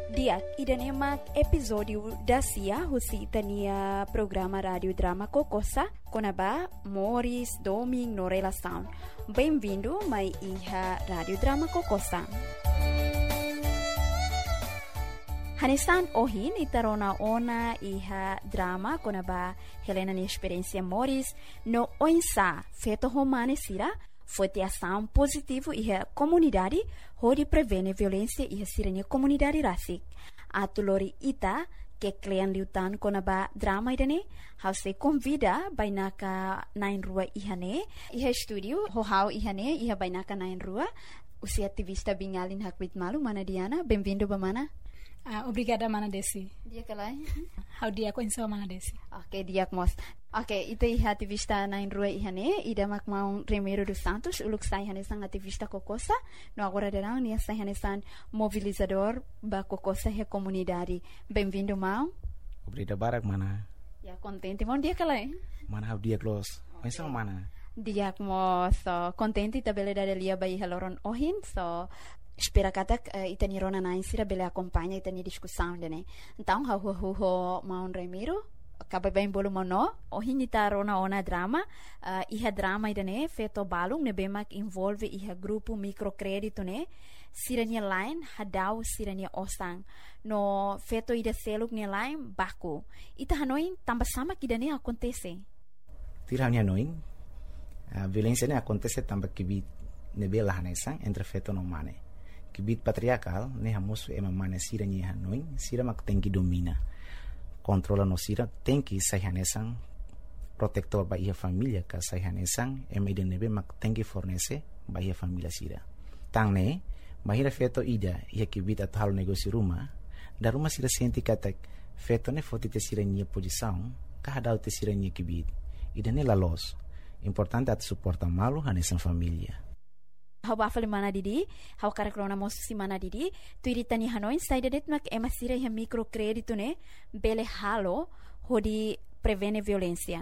Diak idanemak episódio da Cia husi tania programa rádio drama Kokosa konaba Morris Doming no relação. Bem-vindo mai iha rádio drama Kokosa. Hanesan ohin itarona ona iha drama konaba Helena ni experiência Morris no oinsa feto romane sira foi ação positivo iha comunidade onde prevene violência iha siranya comunidade rasik. Atulori ita que klian liutan konaba drama idane hause convida bainaka nain rua ihane iha studio ho ihane iha bainaka nain rua usi ativista bingalin hakwit malu mana Diana bem-vindo bamana. Obrigada, Mana Desi. Dia kalai. How dia ko insa Mana Desi. Okay, diak mos. Okay, ito iha ativista na inrua ihane, ida makmaong Remiro dos Santos, uluk sa ihane sang ativista Kokosa, no agora derang niya sa ihane sang mobilizador ba Kokosa he comunidade. Bem-vindo, Mau. Obrigado, Barak, Mana. Ya, contente, mon dia kalai. Mana, how dia close. Insa Mana. Diak mos, so, contente tabele da delia ba iha loron ohin, so, espera katak itani rona na insira bele acompanha itani discussão dene então ho maun Remiro acaba bem bolo mono ohin ita rona ona drama iha drama idane feto balung ne bemak involve iha grupo microcredito ne sirania line hadau sirania osang no feto ida seluk ne line baku ita hanoi tamba sama kidane acontece tirania noin a violência ne acontece tamba kibi ne bela hanesang entre feto no mane kibit patriarcal ne hamus ema mane sira ni hanoi sira mak tenki domina controla no sira tenki sai hanesang protector ba ia família ka sai hanesang ema ide nebe mak tenki fornece ba ia família sira tang ne bahira feto ida ia kibit atal negócio rumah da rumah sira senti kata feto ne foti te sira ni posição ka hadau te sira ni kibit ida ne la los importante at suporta malu hanesang família. Hau bafali mana didi, hau karakrona mosusi mana didi, tu iritani hanoi saida det mak ema sira iha microcredito ne bele halo hodi prevene violência.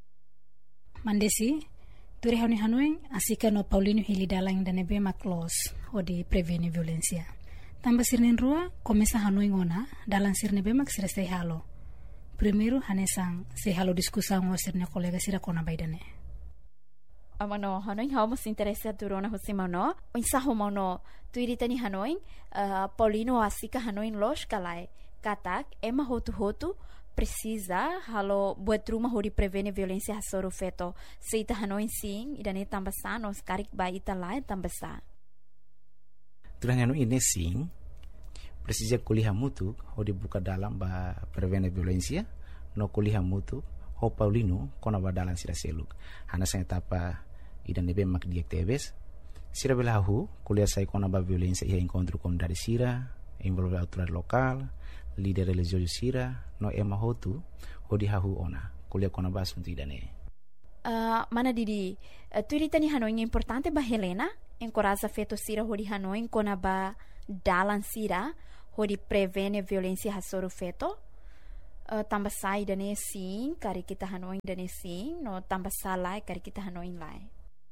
Mandesi, tu rehoni hanoi asika no Paulino Hilidalang danebe mak los hodi prevene violência. Tamba sirnen rua komesa hanoi ngona dalang sirnebe mak sira sei halo. Primeiro hanesang sei halo diskusang o sirne kolega sira kona baidane. Amano hanoi hau mas interessa durona hosimano insaho mano tu iritani hanoi Paulino asika hanoi los kalai katak ema hotu precisa halo buat rumah hori prevene violência hasoro feto seita hanoi sim idane tambasano skarik ba italai tambasa turanya no ini sim precisa kuliah mutu hori buka dalam ba prevene violência no kuliah mutu ho Paulino kona ba dalam sira seluk hana sa etapa idan nebe mak diak tebes sira belahu kuliah sai kona ba violência ia encontro com dari sira envolve autoridade local líder religioso sira no ema hotu hodi hahu ona kuliah kona ba asunto idane mana didi tu iritani hanoi importante ba Helena encoraja feto sira hodi hanoi kona ba dalan sira hodi prevene violência hasoro feto tambah sai dane sim kari kita hanoi dane sim no tambah salai kari kita hanoi lai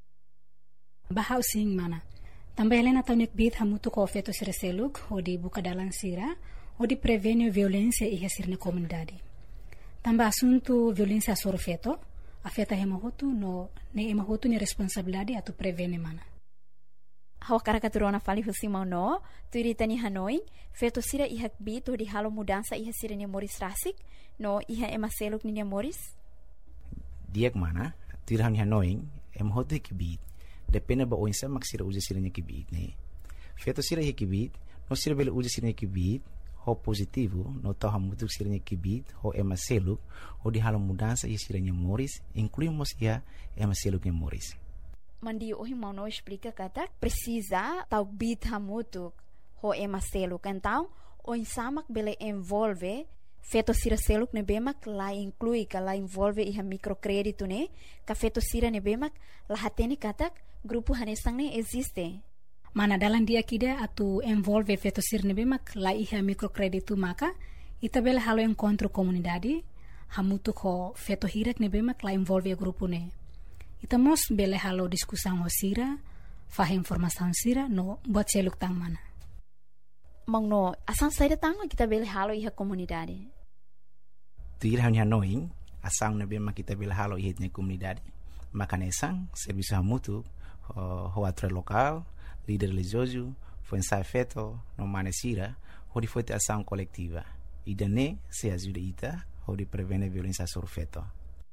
Bahau sing mana. Tambah Helena taunik bit hamutu ko feto sira seluk hodi buka dalang sira hodi prevene violência iha sirne comunidade. Tambah asunto violência soro feto afeta hemahotu no ne emahotu ni responsabilidade atu prevene mana. Hau karakaturona fali husimau no tu iritani hanoi feto sira iha bit hodi halo mudança iha sira ni Morris rasik no iha ema seluk ni Morris. Diak mana tirang hanoi emahotu kibit depende ba oinsa mak sira uja sira nya kibit ne feto sira he kibit no sira bele uja sira nya kibit ho positivo no to hamutu sira nya kibit ho ema seluk ho di halo mudança i sira nya Morris incluímos ia ema seluk nya Morris mandi ohi mau no explica kata precisa tau bit hamutu ho ema seluk então oinsa mak bele envolve feto sira seluk ne bemak la inclui ka la envolve iha microcredito ne ka feto sira ne bemak la hateni katak grupo hanesang ne existe mana dalam dia kida atu envolve feto sira ne bemak la iha microcredito maka itabela halo encontro comunidade hamutu ko feto hirak ne bemak la envolve grupo ne itamos bele halo diskusang ho sira fa informação sira no buat seluk tang mana Mangno, asang saída tanga kita bele halo iha komunidade. Tuir hanya noing, asang na bema kita bele halo iha na komunidade. Makanesang, serviço mútuo, hoatre local, líder religioso, foi ensaio feito, no manesira, onde foi ter ação coletiva. E daí se ajuda ita, onde prevene violência sobre feto.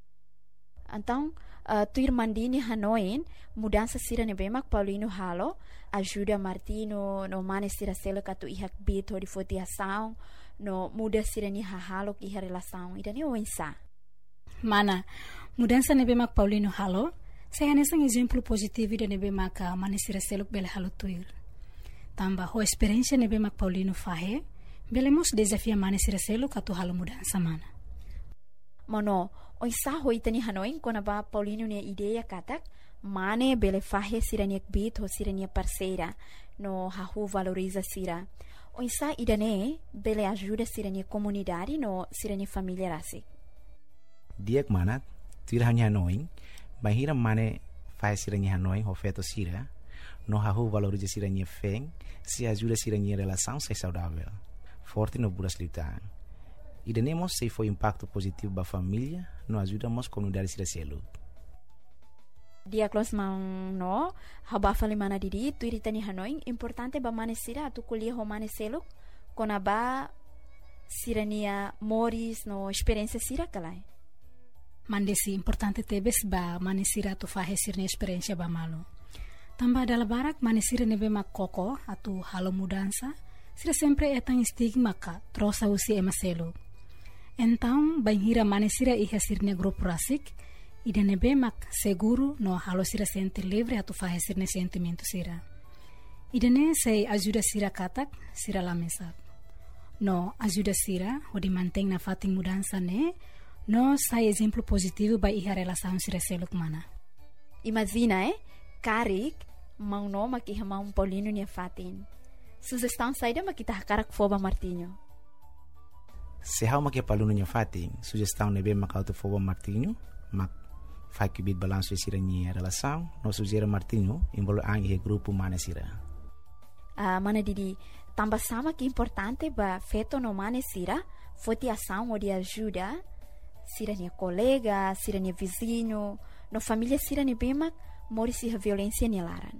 Então, tuir mandini hanoin, mudança sira nebemak Paulino halo, ajuda Martino, no manesira selo katu ihak bit, onde foi ter ação, no muda sira ni halo iha relação, e daí o ensa. Mana, mudança nebemak Paulino halo, saya nesang exemplo positivo de nebemak manesira selo bele halo tuir. Tambah ho experiência nebemak Paulino fahe, belemos desafia manesira selo katu halo mudança mana. Mano, oisa ho itani hanoin kona ba Paulino ne ideia katak, mane bele fahe siraniak bit ho sirania parceira, no hahu valoriza sira. Oisa idane bele ajuda sirania comunidade no sirania família rasik. Diak manat, tuir hanya hanoin, bahira mane fahe sirania hanoin ho feto sira, no hahu valoriza sirania feng, se ajuda sirania relação ser saudável, forte no buras litan. E tenemos se foi impacto positivo para a família, nos ajudamos a comunidade a selo. Dia close mang no, haba fali mana didi, tu iritani hanoin, importante ba manesira tu kuliah ho maneselo, kona ba sirania moris no experiência sira kalai. Mandesi importante tebes ba manesira tu fahe sirne experiência ba malo. Tambah dalam barak manesira nebe mak koko atu halo mudança, sira sempre etang stigma ka trosa usi emaselo. Então, banhira manesira iha sirne grupo rasik, ida nebe mak seguro no halo sira sente livre atu fahe sirne sentimento sira. Ida ne sei ajuda sira katak, sira la mesa. No ajuda sira, o di manteng na fating mudança ne, no sai exemplo positivo ba iha relação sira seluk mana. Imagina, Karik, mang no makiha mang Paulino niya fatin. Sugestão saída makita hakarak foba Martinho. Se hau makia paluno niya fatin, sugestão nebe makauto foba Martinho, mak fai kibit balanço e sira niya relação, no sugera Martinho, involo ang ihe grupo manesira. Mana didi, tambah sama que importante ba feto no manesira, foti ação ou de ajuda, sira niya colega, sira niya vizinho, no família sira niya bemak, morisi a violência nilaran.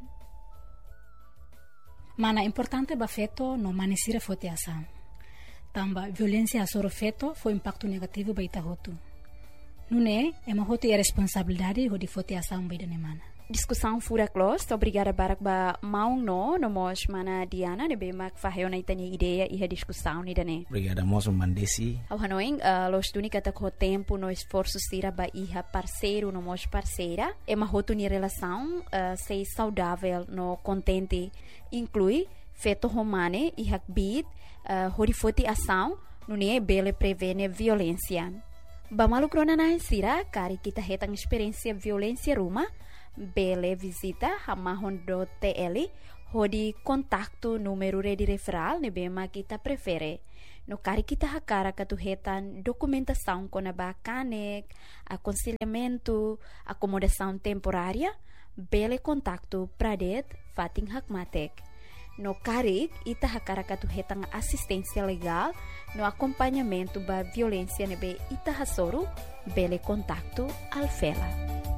Mana importante ba feto no manesira fote ação. Tamba violência asoro feto foi impacto negativo ba ita hotu. Nune ema hotu é responsabilidade ho di fote ação ba ida mana. Discussão fura close, obrigada barak ba maung no mos mana Diana nebe mak faheo na itani ideia e a discussão ni dane. Obrigada moço mandesi. Ao hanoing los tuni kata ko tempo no esforço sira ba iha parceiro no mos parceira, ema hotu ni relação sei saudável no contente inclui feto romane e hakbit horifoti ação nune bele prevene violência. Ba malu krona na sira kari kita hetang experiência violência ruma bele visita hamahon.tl hodi kontakto número de referral nebema kita prefere. No kari kita hakara katuhetan documentação com a bacanek, aconselhamento, acomodação temporária, bele kontakto pradet fating hakmatek. No kari ita hakara katuhetan assistência legal, no acompanhamento ba violência nebe ita hasoro, bele kontakto alfela.